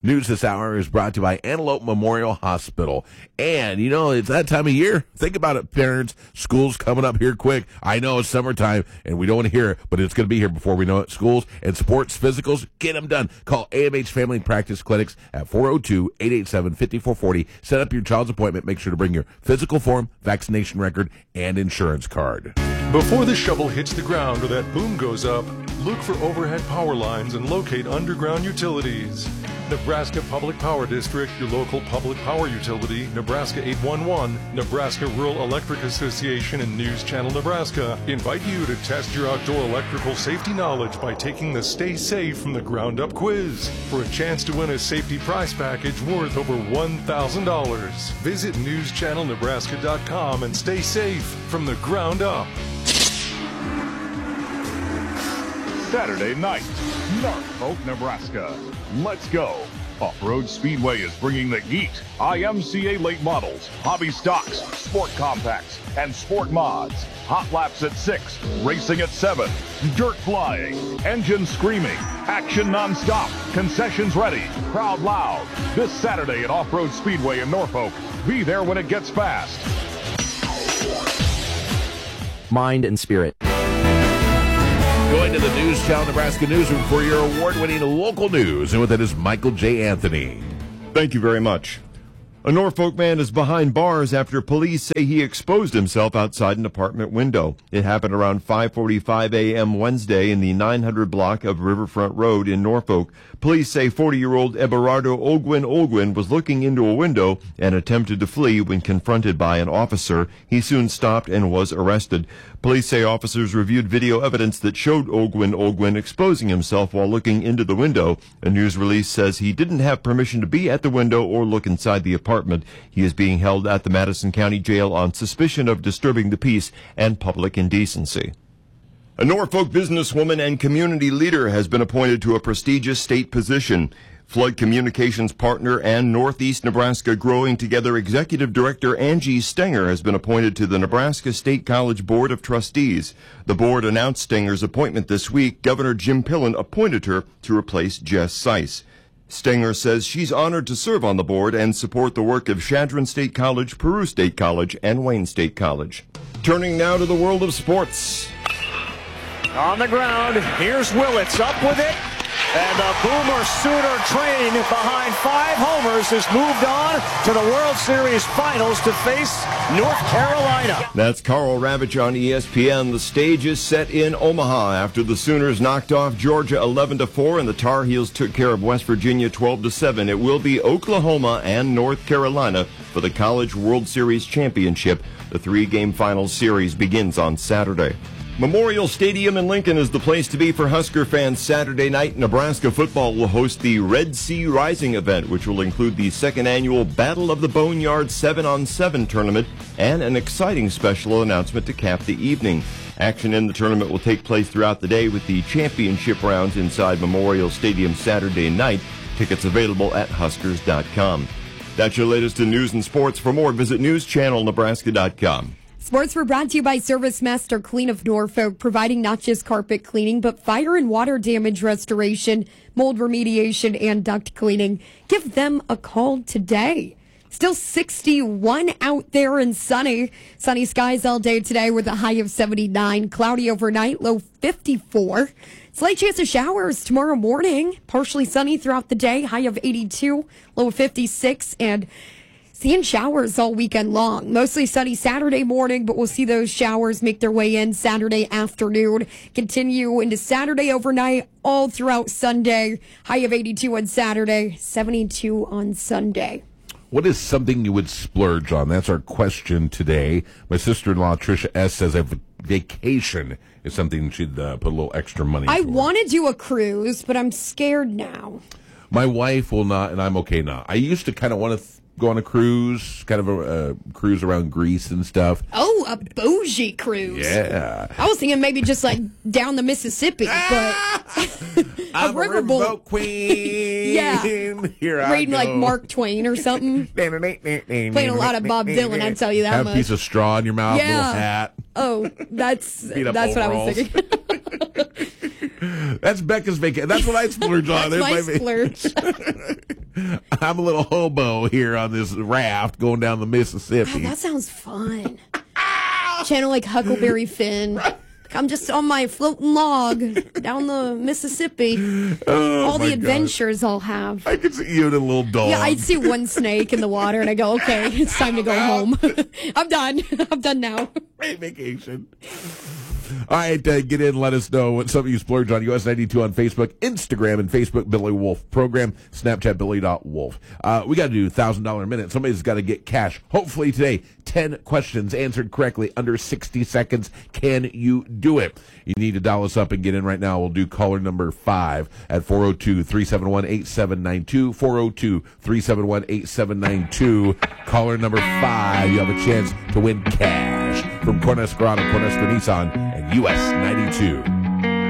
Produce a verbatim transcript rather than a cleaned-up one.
News this hour is brought to you by Antelope Memorial Hospital. And, you know, it's that time of year. Think about it, parents. School's coming up here quick. I know it's summertime, and we don't want to hear it, but it's going to be here before we know it. Schools and sports physicals, get them done. Call A M H Family Practice Clinics at four oh two, eight eight seven, five four four oh. Set up your child's appointment. Make sure to bring your physical form, vaccination record, and insurance card. Before the shovel hits the ground or that boom goes up, look for overhead power lines and locate underground utilities. Nebraska Public Power District, your local public power utility, Nebraska eight one one, Nebraska Rural Electric Association, and News Channel Nebraska invite you to test your outdoor electrical safety knowledge by taking the Stay Safe from the Ground Up quiz for a chance to win a safety prize package worth over one thousand dollars. Visit news channel nebraska dot com and stay safe from the ground up. Saturday night, Norfolk, Nebraska. Let's go. Off-Road Speedway is bringing the heat. I M C A late models, hobby stocks, sport compacts, and sport mods. Hot laps at six, racing at seven, dirt flying, engine screaming, action non-stop, concessions ready, crowd loud. This Saturday at Off-Road Speedway in Norfolk. Be there when it gets fast. Mind and spirit. Going to the News Channel Nebraska Newsroom for your award-winning local news. And with it is Michael J. Anthony. Thank you very much. A Norfolk man is behind bars after police say he exposed himself outside an apartment window. It happened around five forty-five a.m. Wednesday in the nine hundred block of Riverfront Road in Norfolk. Police say forty-year-old Eberardo Ogwin Ogwin was looking into a window and attempted to flee when confronted by an officer. He soon stopped and was arrested. Police say officers reviewed video evidence that showed Ogwin Ogwin exposing himself while looking into the window. A news release says he didn't have permission to be at the window or look inside the apartment. He is being held at the Madison County Jail on suspicion of disturbing the peace and public indecency. A Norfolk businesswoman and community leader has been appointed to a prestigious state position. Flood Communications partner and Northeast Nebraska Growing Together Executive Director Angie Stenger has been appointed to the Nebraska State College Board of Trustees. The board announced Stenger's appointment this week. Governor Jim Pillen appointed her to replace Jess Seiss. Stenger says she's honored to serve on the board and support the work of Chadron State College, Peru State College, and Wayne State College. Turning now to the world of sports. On the ground, here's Willits up with it. And the Boomer Sooner train behind five homers has moved on to the World Series Finals to face North Carolina. That's Carl Ravitch on E S P N. The stage is set in Omaha after the Sooners knocked off Georgia eleven to four and the Tar Heels took care of West Virginia twelve to seven. It will be Oklahoma and North Carolina for the College World Series Championship. The three-game final series begins on Saturday. Memorial Stadium in Lincoln is the place to be for Husker fans Saturday night. Nebraska football will host the Red Sea Rising event, which will include the second annual Battle of the Boneyard seven on seven tournament and an exciting special announcement to cap the evening. Action in the tournament will take place throughout the day with the championship rounds inside Memorial Stadium Saturday night. Tickets available at huskers dot com. That's your latest in news and sports. For more, visit news channel nebraska dot com. Sports were brought to you by Service Master Clean of Norfolk, providing not just carpet cleaning, but fire and water damage restoration, mold remediation, and duct cleaning. Give them a call today. Still sixty-one out there and sunny. Sunny skies all day today with a high of seventy-nine. Cloudy overnight, low fifty-four. Slight chance of showers tomorrow morning. Partially sunny throughout the day, high of eighty-two, low of fifty-six, and seeing showers all weekend long. Mostly sunny Saturday morning, but we'll see those showers make their way in Saturday afternoon. Continue into Saturday overnight, all throughout Sunday. High of eighty-two on Saturday, seventy-two on Sunday. What is something you would splurge on? That's our question today. My sister-in-law, Tricia S., says a vacation is something she'd uh, put a little extra money I for. want to do a cruise, but I'm scared now. My wife will not, and I'm okay now. I used to kind of want to th- go on a cruise, kind of a uh, cruise around Greece and stuff. Oh, a bougie cruise. Yeah. I was thinking maybe just like down the Mississippi, but a I'm riverboat a riverboat queen. Yeah. Here I Reading go. like Mark Twain or something. Playing a lot of Bob Dylan, I'd tell you that Have much. a piece of straw in your mouth, Yeah. little hat. Oh, that's Beat up that's what I was overalls. thinking. That's Becca's vacation. That's what I splurge on. That's my There's splurge. I'm a little hobo here on this raft going down the Mississippi. Oh, that sounds fun. Channel like Huckleberry Finn. I'm just on my floating log down the Mississippi. Oh, All my the adventures God. I'll have. I can see you and a little dog. Yeah, I'd see one snake in the water, and I go, okay, it's time to go home. I'm done. I'm done now. Great vacation. All right, uh, get in. Let us know what something you splurge on. U S ninety-two on Facebook, Instagram, and Facebook, Billy Wolf Program, Snapchat, Billy dot Wolf. Uh, we got to do one thousand dollars a minute. Somebody's got to get cash. Hopefully today, ten questions answered correctly under sixty seconds. Can you do it? You need to dial us up and get in right now. We'll do caller number five at four oh two, three seven one, eight seven nine two, four oh two, three seven one, eight seven nine two. Caller number five, you have a chance to win cash from Cornhusker Auto, Cornhusker Nissan, and U S ninety-two.